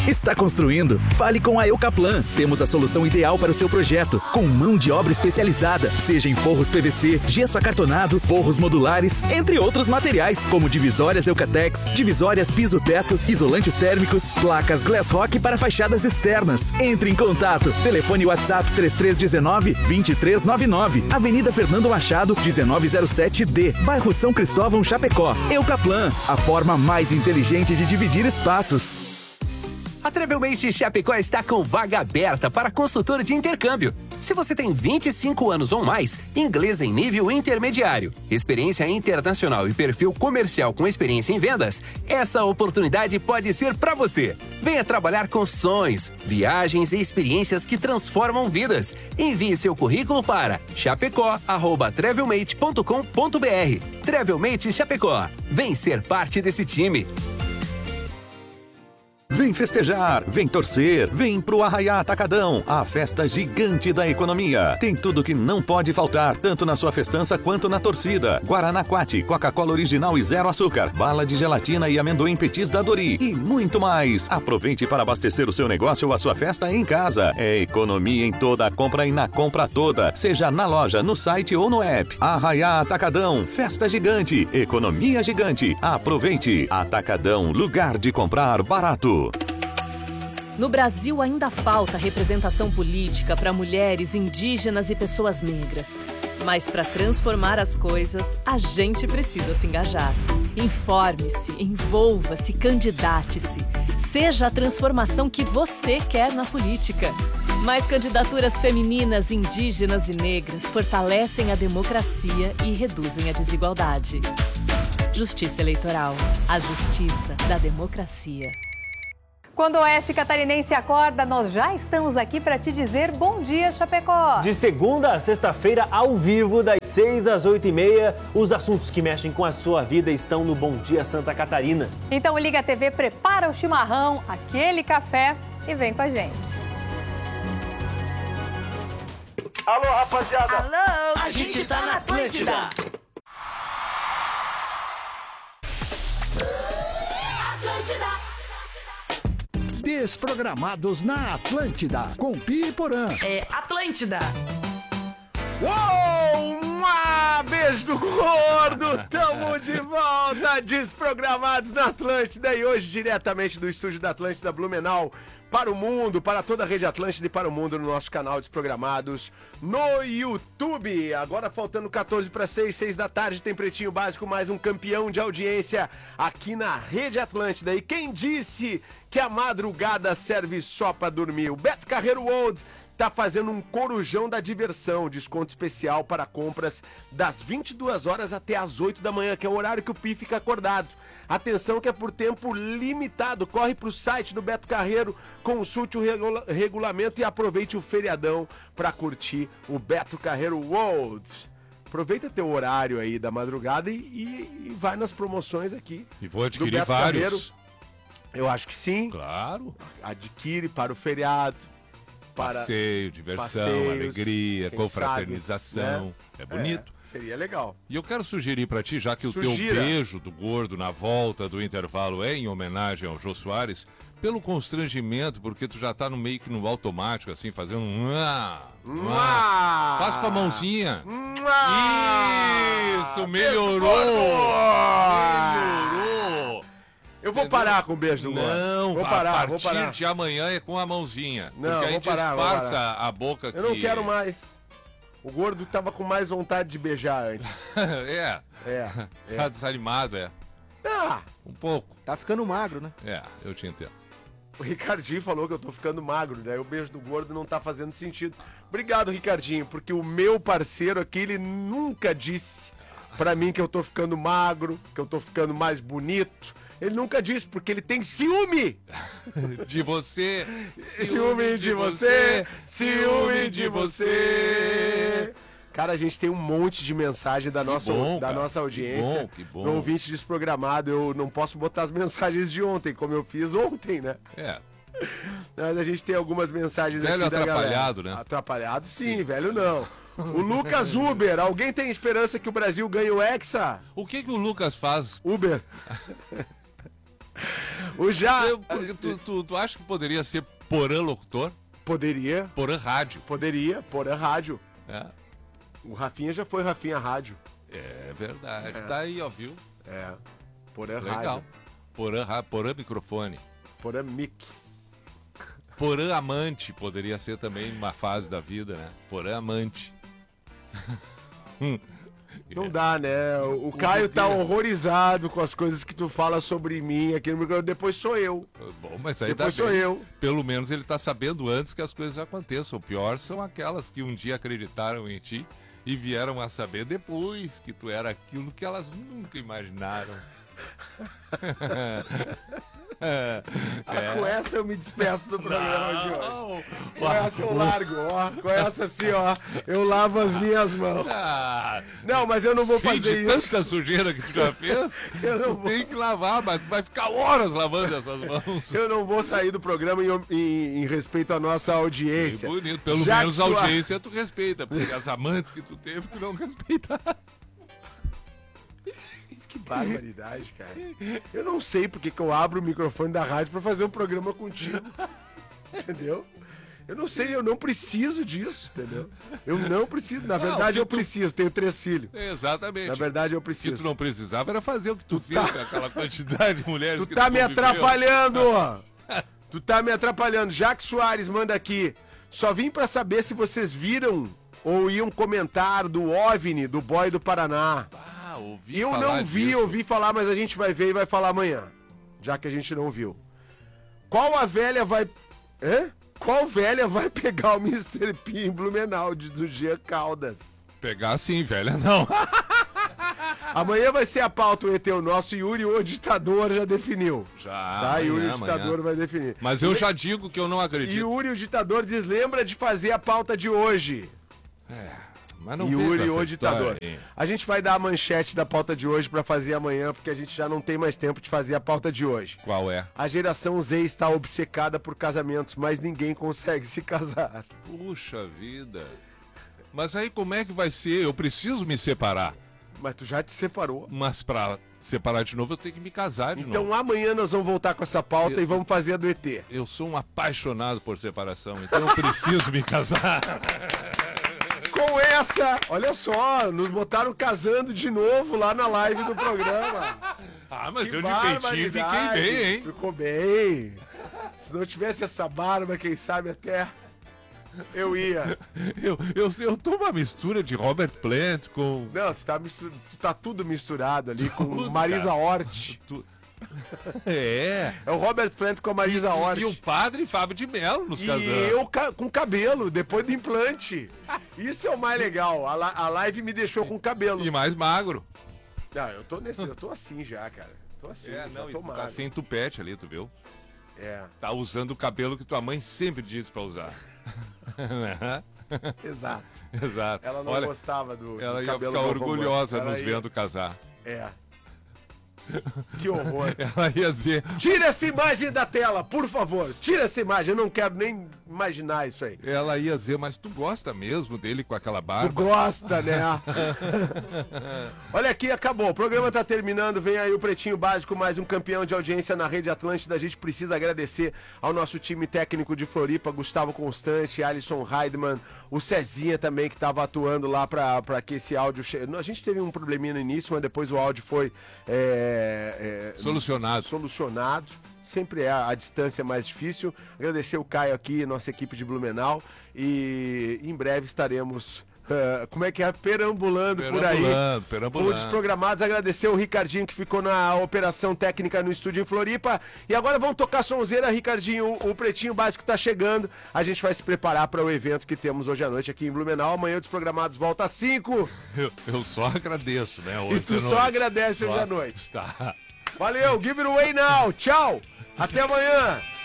Está construindo? Fale com a Eucaplan. Temos a solução ideal para o seu projeto, com mão de obra especializada, seja em forros PVC, gesso acartonado, forros modulares, entre outros materiais, como divisórias Eucatex, divisórias piso-teto, isolantes térmicos, placas Glassrock para fachadas externas. Entre em contato. Telefone WhatsApp 3319-2399. Avenida Fernando Machado, 1907D, bairro São Cristóvão, Chapecó. Eucaplan, a forma mais inteligente de dividir espaços. A Travelmate Chapecó está com vaga aberta para consultor de intercâmbio. Se você tem 25 anos ou mais, inglês em nível intermediário, experiência internacional e perfil comercial com experiência em vendas, essa oportunidade pode ser para você. Venha trabalhar com sonhos, viagens e experiências que transformam vidas. Envie seu currículo para chapecó@travelmate.com.br. Travelmate Chapecó. Vem ser parte desse time. Vem festejar, vem torcer, vem pro Arraiá Atacadão, a festa gigante da economia. Tem tudo que não pode faltar, tanto na sua festança quanto na torcida. Guaraná Quati, Coca-Cola original e zero açúcar, bala de gelatina e amendoim petis da Dori e muito mais. Aproveite para abastecer o seu negócio ou a sua festa em casa. É economia em toda a compra e na compra toda, seja na loja, no site ou no app. Arraiá Atacadão, festa gigante, economia gigante. Aproveite. Atacadão, lugar de comprar barato. No Brasil ainda falta representação política para mulheres, indígenas e pessoas negras. Mas para transformar as coisas, a gente precisa se engajar. Informe-se, envolva-se, candidate-se. Seja a transformação que você quer na política. Mais candidaturas femininas, indígenas e negras fortalecem a democracia e reduzem a desigualdade. Justiça Eleitoral. A justiça da democracia. Quando o Oeste Catarinense acorda, nós já estamos aqui para te dizer bom dia, Chapecó. De segunda a sexta-feira, ao vivo, das 6 às 8h30, os assuntos que mexem com a sua vida estão no Bom Dia Santa Catarina. Então liga a TV, prepara o chimarrão, aquele café e vem com a gente. Alô, rapaziada. Alô. A gente tá na Atlântida. Atlântida. Desprogramados na Atlântida, com Pi e Porã. É Atlântida. Uou! Beijo do gordo! Tamo de volta, desprogramados na Atlântida. E hoje, diretamente do estúdio da Atlântida Blumenau, para o mundo, para toda a rede Atlântida e para o mundo, no nosso canal Desprogramados no YouTube. Agora faltando 14 para 6 da tarde, tem Pretinho Básico, mais um campeão de audiência aqui na rede Atlântida. E quem disse que a madrugada serve só para dormir? O Beto Carreiro World tá fazendo um corujão da diversão, desconto especial para compras das 22 horas até as 8 da manhã, que é o horário que o Pi fica acordado. Atenção que é por tempo limitado. Corre pro site do Beto Carreiro, consulte o regulamento e aproveite o feriadão para curtir o Beto Carreiro World. Aproveita teu horário aí da madrugada e vai nas promoções aqui. E vou adquirir vários. Carreiro. Eu acho que sim. Claro. Adquire para o feriado. Para passeio, diversão, alegria, confraternização. Sabe, né? É bonito. Seria legal. E eu quero sugerir pra ti, já que o teu beijo do gordo na volta do intervalo é em homenagem ao Jô Soares, pelo constrangimento, porque tu já tá meio que no automático, assim, fazendo faz com a mãozinha. Isso, melhorou! Eu vou parar com o beijo do gordo. Não, vou parar. A partir de amanhã é com a mãozinha. Não, porque a gente disfarça a boca Eu não quero mais. O gordo tava com mais vontade de beijar antes. Tá desanimado, um pouco. Tá ficando magro, né? Eu te entendo. O Ricardinho falou que eu tô ficando magro, né? O beijo do gordo não tá fazendo sentido. Obrigado, Ricardinho, porque o meu parceiro aqui, ele nunca disse pra mim que eu tô ficando magro, que eu tô ficando mais bonito. Ele nunca disse, porque ele tem ciúme de você. Ciúme de você. Ciúme de você. Cara, a gente tem um monte de mensagem da nossa audiência. Que bom. Do ouvinte desprogramado. Eu não posso botar as mensagens de ontem, como eu fiz ontem, né? Mas a gente tem algumas mensagens velho aqui da atrapalhado, galera. Né? Atrapalhado, sim, velho não. O Lucas Uber. Alguém tem esperança que o Brasil ganhe o Hexa? O que o Lucas faz? Uber. Tu acha que poderia ser Porã Locutor? Poderia. Porã Rádio. Poderia, Porã Rádio. É. O Rafinha já foi Rafinha Rádio. É verdade. Tá aí, ó, viu? É. Porã Legal. Rádio. Porã Microfone. Porã Mic. Porã Amante poderia ser também uma fase da vida, né? Porã Amante. Não dá, né? O Caio tá horrorizado com as coisas que tu fala sobre mim aqui no microfone. Depois sou eu. Bom, mas aí Depois sou eu. Pelo menos ele tá sabendo antes que as coisas aconteçam. O pior são aquelas que um dia acreditaram em ti e vieram a saber depois que tu era aquilo que elas nunca imaginaram. Com essa eu me despeço do programa de hoje. Com essa eu largo, ó. Com essa assim, ó. Eu lavo as minhas mãos. Não, mas eu não vou fazer isso. Tanta sujeira que tu já fez, eu não vou. Tem que lavar, mas vai ficar horas lavando essas mãos. Eu não vou sair do programa em respeito à nossa audiência. Que bonito. Pelo menos a audiência tu respeita, porque as amantes que tu teve, tu não respeita. Que barbaridade, cara. Eu não sei porque que eu abro o microfone da rádio pra fazer um programa contigo. Entendeu? Eu não sei, eu não preciso disso, entendeu? Eu não preciso. Na verdade, eu preciso. Tenho 3 filhos. Exatamente. Na verdade, eu preciso. O que tu não precisava era fazer o que tu fez com aquela quantidade de mulheres que tu tá me atrapalhando! Tu tá me atrapalhando. Jaque Soares manda aqui. Só vim pra saber se vocês viram ou iam comentar do OVNI, do boy do Paraná. Eu não vi, ouvi falar, mas a gente vai ver e vai falar amanhã. Já que a gente não viu. Qual velha vai pegar o Mr. P em Blumenau do Jean Caldas? Pegar sim, velha não. Amanhã vai ser a pauta, o ET, o nosso Yuri, o ditador, já definiu. Já. Tá, amanhã, Yuri, o ditador vai definir. Mas eu já digo que eu não acredito. Yuri, o ditador, diz, lembra de fazer a pauta de hoje. Mas não Yuri, o ditador. A gente vai dar a manchete da pauta de hoje pra fazer amanhã, porque a gente já não tem mais tempo de fazer a pauta de hoje. Qual é? A geração Z está obcecada por casamentos, mas ninguém consegue se casar. Puxa vida. Mas aí como é que vai ser? Eu preciso me separar. Mas tu já te separou. Mas pra separar de novo eu tenho que me casar de novo. Então amanhã nós vamos voltar com essa pauta e vamos fazer a do ET. Eu sou um apaixonado por separação, então eu preciso me casar. Com essa, olha só, nos botaram casando de novo lá na live do programa. Mas eu de peitinho fiquei bem, hein? Ficou bem. Se não tivesse essa barba, quem sabe até eu ia. Eu tô uma mistura de Robert Plant com... Não, tu tá tudo misturado ali com Marisa Hort. É o Robert Plant com a Marisa Hort. E o padre Fábio de Mello nos casando. E eu com cabelo, depois do implante. Isso é o mais legal. A live me deixou com cabelo. E mais magro. Não, eu tô assim já, cara. Tô assim, tô magro. Tá sem tupete ali, tu viu? É. Tá usando o cabelo que tua mãe sempre disse pra usar. Exato. Ela não gostava do cabelo. Ela ia ficar orgulhosa nos vendo casar. É. Que horror. Ela ia dizer... Tira essa imagem da tela, por favor. Tira essa imagem, eu não quero nem imaginar isso aí. Ela ia dizer, mas tu gosta mesmo dele com aquela barba? Tu gosta, né? Olha aqui, acabou. O programa tá terminando. Vem aí o Pretinho Básico, mais um campeão de audiência na Rede Atlântida. A gente precisa agradecer ao nosso time técnico de Floripa, Gustavo Constante, Alisson Heidmann, o Cezinha também, que tava atuando lá pra que esse áudio... A gente teve um probleminha no início, mas depois o áudio foi... Solucionado. Sempre é a distância mais difícil. Agradecer o Caio aqui, nossa equipe de Blumenau. E em breve estaremos... perambulando por aí. Com desprogramados. Agradecer o Ricardinho que ficou na operação técnica no estúdio em Floripa. E agora vamos tocar sonzeira, Ricardinho. O Pretinho Básico tá chegando. A gente vai se preparar para o evento que temos hoje à noite aqui em Blumenau. Amanhã o Desprogramados volta às 5. Eu só agradeço, né? E tu só agradece hoje à noite. Tá. Valeu, give it away now. Tchau. Até amanhã.